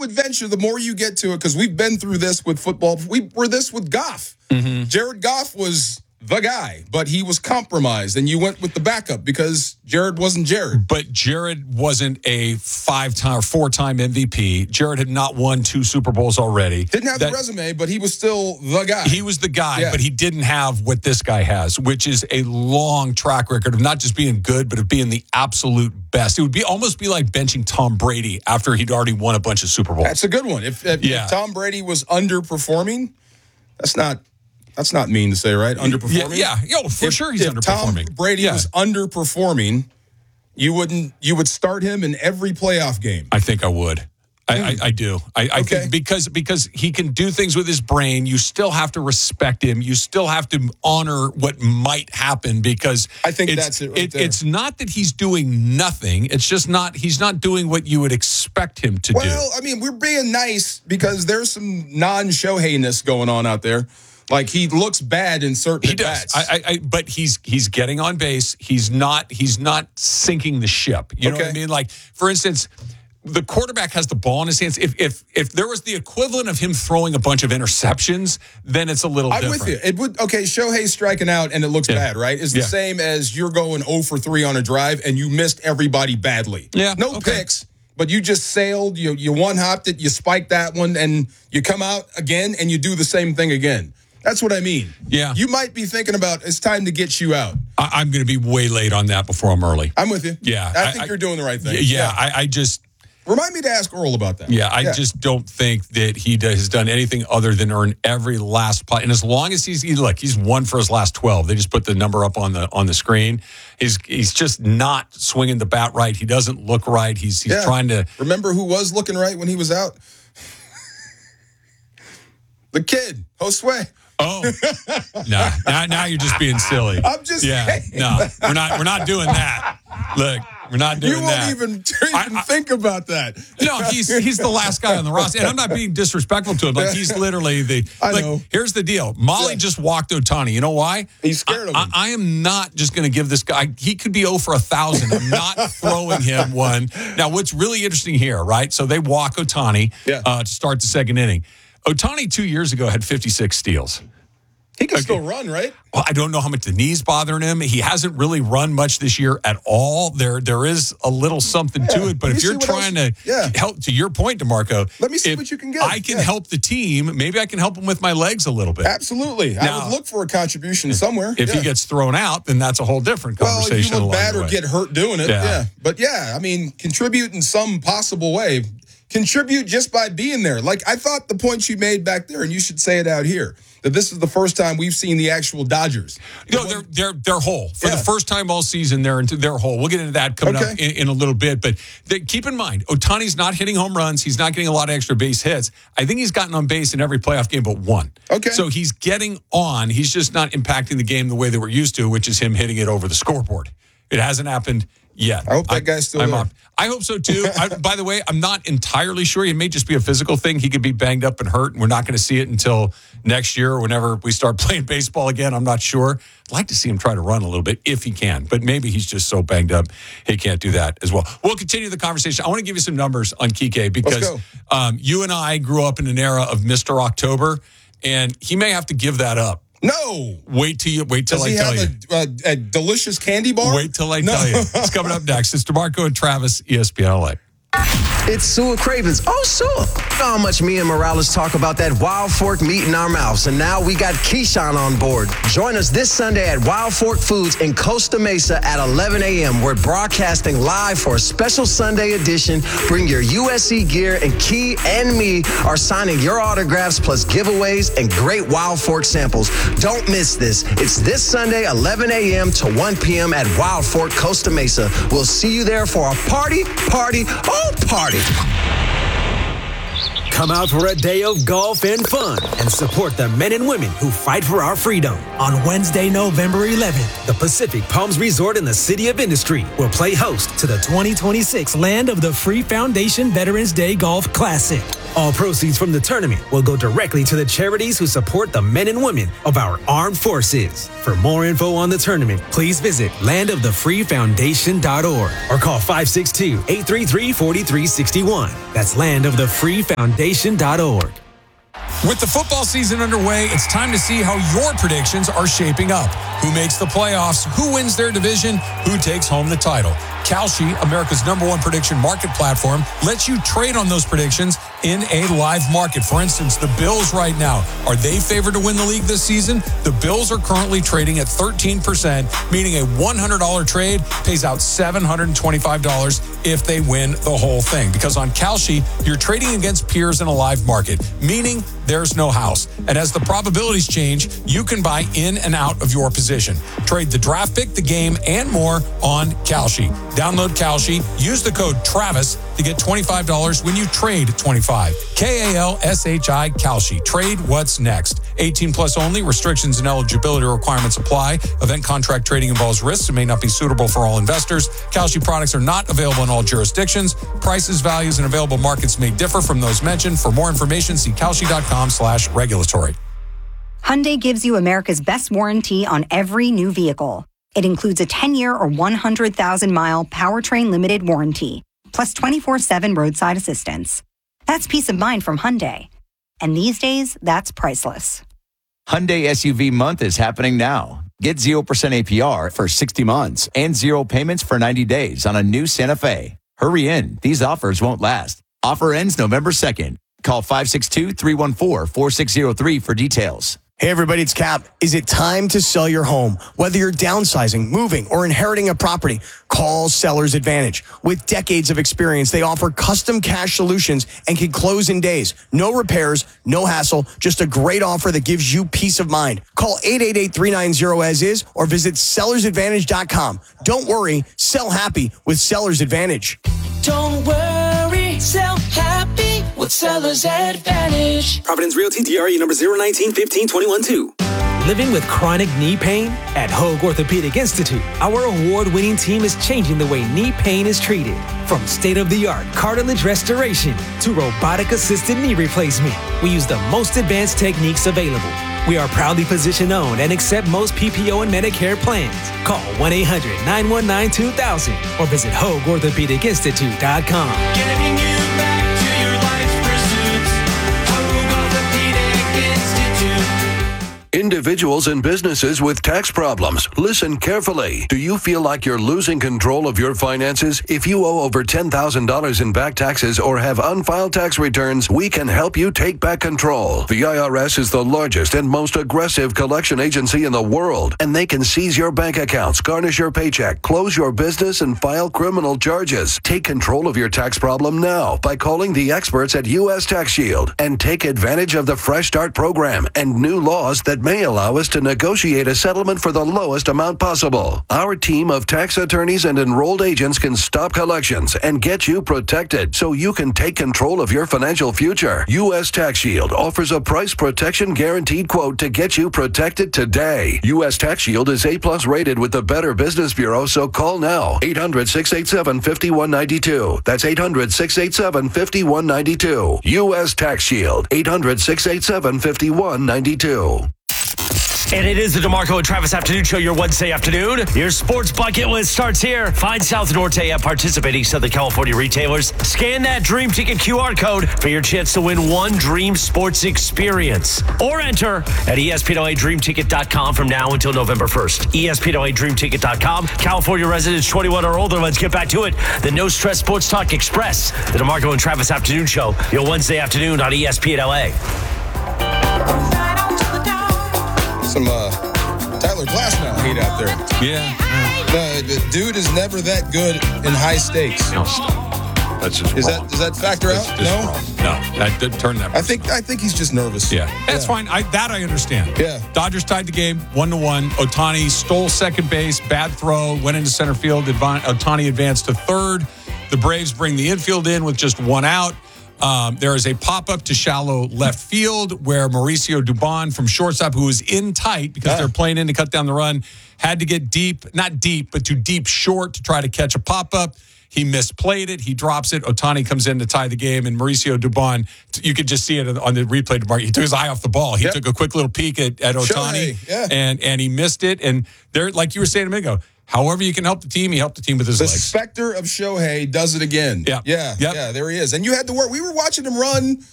adventure, the more you get to it, because we've been through this with football. We were this with Goff. Mm-hmm. Jared Goff was the guy, but he was compromised, and you went with the backup because Jared wasn't Jared. But Jared wasn't a 5-time or 4-time MVP. Jared had not won 2 Super Bowls already. Didn't have the resume, but he was still the guy. He was the guy, but he didn't have what this guy has, which is a long track record of not just being good, but of being the absolute best. It would almost be like benching Tom Brady after he'd already won a bunch of Super Bowls. That's a good one. If Tom Brady was underperforming, that's not mean to say, right? Underperforming? Yeah. For sure he's underperforming. If Tom Brady was underperforming, you would start him in every playoff game. I think I would. I do. I think because he can do things with his brain. You still have to respect him. You still have to honor what might happen because I think that's it right there. It's not that he's doing nothing. It's just he's not doing what you would expect him to do. Well, I mean, we're being nice because there's some non-Shohei-ness going on out there. Like, he looks bad in certain at-bats. But he's getting on base. He's not sinking the ship. You know what I mean? Like, for instance, the quarterback has the ball in his hands. If there was the equivalent of him throwing a bunch of interceptions, then it's a little different. I'm with you. It would Shohei striking out and it looks bad, right? It's the same as you're going 0 for 3 on a drive and you missed everybody badly. Yeah. No picks. But you just sailed, you one-hopped it, you spiked that one, and you come out again and you do the same thing again. That's what I mean. Yeah. You might be thinking about it's time to get you out. I'm going to be way late on that before I'm early. I'm with you. Yeah. I think you're doing the right thing. Yeah. I just... Remind me to ask Earl about that. Yeah, I just don't think that he has done anything other than earn every last play. And as long as he's won for his last 12. They just put the number up on the screen. He's just not swinging the bat right. He doesn't look right. He's trying to... Remember who was looking right when he was out? The kid, Josue. Oh, no! Now you're just being silly. I'm just saying. No, we're not doing that. Look, we're not doing that. You won't even think about that. No, he's the last guy on the roster, and I'm not being disrespectful to him. Like, he's literally the. I know. Here's the deal: Molly just walked Ohtani. You know why? He's scared of him. I am not just going to give this guy. He could be 0 for 1,000. I'm not throwing him one. Now, what's really interesting here, right? So they walk Ohtani to start the second inning. Ohtani 2 years ago had 56 steals. He can still run, right? Well, I don't know how much the knee's bothering him. He hasn't really run much this year at all. There is a little something to it. But if you're trying to help, to your point, DeMarco, let me see what you can get. I can help the team. Maybe I can help him with my legs a little bit. Absolutely. Now, I would look for a contribution somewhere. If he gets thrown out, then that's a whole different conversation. Well, you look bad or get hurt doing it. Yeah. But I mean, contribute in some possible way. Contribute just by being there. Like, I thought the point you made back there, and you should say it out here, that this is the first time we've seen the actual Dodgers. No, they're whole. For the first time all season, they're whole. We'll get into that coming up in a little bit. But keep in mind, Ohtani's not hitting home runs. He's not getting a lot of extra base hits. I think he's gotten on base in every playoff game but one. Okay. So he's getting on. He's just not impacting the game the way that we're used to, which is him hitting it over the scoreboard. It hasn't happened yet. I hope that guy's still there. I hope so, too. By the way, I'm not entirely sure. It may just be a physical thing. He could be banged up and hurt, and we're not going to see it until next year or whenever we start playing baseball again. I'm not sure. I'd like to see him try to run a little bit if he can, but maybe he's just so banged up he can't do that as well. We'll continue the conversation. I want to give you some numbers on Kike because you and I grew up in an era of Mr. October, and he may have to give that up. No. Wait till I tell you. Does he have a delicious candy bar? Wait till I tell you. It's coming up next. It's DeMarco and Travis, ESPN LA. It's Sua Cravens. Oh, Sua. You know how much me and Morales talk about that Wild Fork meat in our mouths. And now we got Keyshawn on board. Join us this Sunday at Wild Fork Foods in Costa Mesa at 11 a.m. We're broadcasting live for a special Sunday edition. Bring your USC gear, and Key and me are signing your autographs plus giveaways and great Wild Fork samples. Don't miss this. It's this Sunday, 11 a.m. to 1 p.m. at Wild Fork, Costa Mesa. We'll see you there for a party. Come out for a day of golf and fun and support the men and women who fight for our freedom. On Wednesday, November 11th, the Pacific Palms Resort in the City of Industry will play host to the 2026 Land of the Free Foundation Veterans Day Golf Classic. All proceeds from the tournament will go directly to the charities who support the men and women of our armed forces. For more info on the tournament, please visit landofthefreefoundation.org or call 562-833-4361. That's landofthefreefoundation.org. With the football season underway, it's time to see how your predictions are shaping up. Who makes the playoffs? Who wins their division? Who takes home the title? Kalshi, America's #1 prediction market platform, lets you trade on those predictions in a live market. For instance, the Bills right now, are they favored to win the league this season? The Bills are currently trading at 13%, meaning a $100 trade pays out $725 if they win the whole thing. Because on Kalshi, you're trading against peers in a live market, meaning there's no house. And as the probabilities change, you can buy in and out of your position. Trade the draft pick, the game, and more on Kalshi. Download Kalshi. Use the code TRAVIS to get $25 when you trade 25. Kalshi, Kalshi. Trade what's next. 18 plus only. Restrictions and eligibility requirements apply. Event contract trading involves risks and may not be suitable for all investors. Kalshi products are not available in all jurisdictions. Prices, values, and available markets may differ from those mentioned. For more information, see kalshi.com/regulatory. Hyundai gives you America's best warranty on every new vehicle. It includes a 10-year or 100,000-mile powertrain limited warranty, plus 24/7 roadside assistance. That's peace of mind from Hyundai. And these days, that's priceless. Hyundai SUV month is happening now. Get 0% APR for 60 months and 0 payments for 90 days on a new Santa Fe. Hurry in. These offers won't last. Offer ends November 2nd. Call 562-314-4603 for details. Hey everybody, it's Cap. Is it time to sell your home? Whether you're downsizing, moving, or inheriting a property, call Seller's Advantage. With decades of experience, they offer custom cash solutions and can close in days. No repairs, no hassle, just a great offer that gives you peace of mind. Call 888-390-AS-IS or visit sellersadvantage.com. Don't worry, sell happy with Seller's Advantage. Don't worry, sell happy with Seller's Advantage. Providence Realty, DRE number 019-15-21-2. Living with chronic knee pain? At Hoag Orthopedic Institute, our award-winning team is changing the way knee pain is treated. From state-of-the-art cartilage restoration to robotic-assisted knee replacement, we use the most advanced techniques available. We are proudly physician-owned and accept most PPO and Medicare plans. Call 1-800-919-2000 or visit HoagOrthopedicInstitute.com. Getting you back to your life's pursuits. Hoag Orthopedic Institute. Individuals and businesses with tax problems, listen carefully. Do you feel like you're losing control of your finances? If you owe over $10,000 in back taxes or have unfiled tax returns, we can help you take back control. The IRS is the largest and most aggressive collection agency in the world, and they can seize your bank accounts, garnish your paycheck, close your business, and file criminal charges. Take control of your tax problem now by calling the experts at U.S. Tax Shield and take advantage of the Fresh Start program and new laws that may allow us to negotiate a settlement for the lowest amount possible. Our team of tax attorneys and enrolled agents can stop collections and get you protected so you can take control of your financial future. U.S. Tax Shield offers a price protection guaranteed quote to get you protected today. U.S. Tax Shield is A+ rated with the Better Business Bureau, so call now. 800-687-5192. That's 800-687-5192. U.S. Tax Shield. 800-687-5192. And it is the DeMarco and Travis Afternoon Show, your Wednesday afternoon. Your sports bucket list starts here. Find South Norte at participating Southern California retailers. Scan that Dream Ticket QR code for your chance to win one Dream Sports experience. Or enter at ESPNLADreamTicket.com from now until November 1st. ESPNLADreamTicket.com. California residents 21 or older. Let's get back to it. The No Stress Sports Talk Express. The DeMarco and Travis Afternoon Show, your Wednesday afternoon on ESPNLA. Some Tyler Glasnow hate out there. Yeah. The dude is never that good in high stakes. No, stop. That's just wrong. Does that factor out? No? No. That did turn that. I think he's just nervous. Yeah. That's fine. I understand. Yeah. Dodgers tied the game 1-1. Ohtani stole second base, bad throw, went into center field. Ohtani advanced to third. The Braves bring the infield in with just one out. There is a pop-up to shallow left field where Mauricio Dubon from shortstop, who was in tight because they're playing in to cut down the run, had to get deep, not deep, but to deep short to try to catch a pop-up. He misplayed it. He drops it. Ohtani comes in to tie the game, and Mauricio Dubon, you could just see it on the replay. He took his eye off the ball. He took a quick little peek at Ohtani, and he missed it. And there, like you were saying a minute ago, however you can help the team, he helped the team with his legs. The specter of Shohei does it again. Yeah, there he is. And you had to work. We were watching him run